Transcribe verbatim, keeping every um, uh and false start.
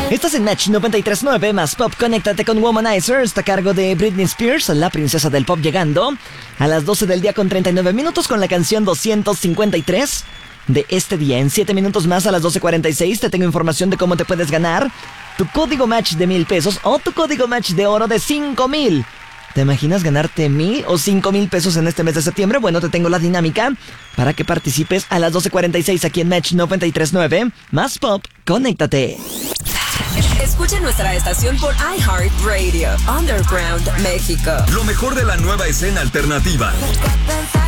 Estás en Match noventa y tres punto nueve más Pop. Conéctate con Womanizer. Está a cargo de Britney Spears, la princesa del pop, llegando a las doce del día con treinta y nueve minutos con la canción doscientos cincuenta y tres de este día. En siete minutos más, a las doce cuarenta y seis, te tengo información de cómo te puedes ganar tu código Match de mil pesos o tu código Match de oro de cinco mil. ¿Te imaginas ganarte mil o cinco mil pesos en este mes de septiembre? Bueno, te tengo la dinámica para que participes a las doce cuarenta y seis aquí en Match noventa y tres punto nueve. Más Pop, conéctate. Escucha nuestra estación por iHeartRadio, Underground, México. Lo mejor de la nueva escena alternativa.